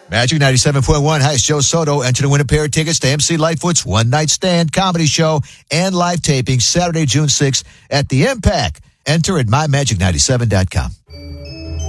Magic 97.1. Hi, it's Joe Soto. Enter to win a pair of tickets to MC Lightfoot's One Night Stand comedy show and live taping Saturday, June 6th at the Impact. Enter at mymagic97.com.